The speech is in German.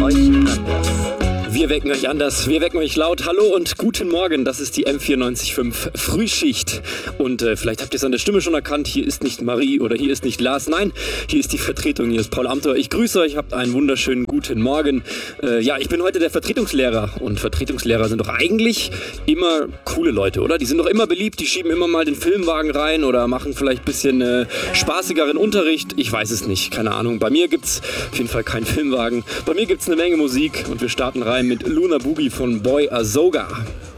euch anders. Wir wecken euch anders, wir wecken euch laut. Hallo und guten Morgen, das ist die M94.5 Frühschicht. Und vielleicht habt ihr es an der Stimme schon erkannt, hier ist nicht Marie oder hier ist nicht Lars. Nein, hier ist die Vertretung, hier ist Paul Amthor. Ich grüße euch, habt einen wunderschönen guten Morgen. Ich bin heute der Vertretungslehrer und Vertretungslehrer sind doch eigentlich immer coole Leute, oder? Die sind doch immer beliebt, die schieben immer mal den Filmwagen rein oder machen vielleicht ein bisschen spaßigeren Unterricht. Ich weiß es nicht, keine Ahnung. Bei mir gibt's auf jeden Fall keinen Filmwagen. Bei mir gibt's eine Menge Musik und wir starten rein mit Lunar Boogie von Boy Azoga.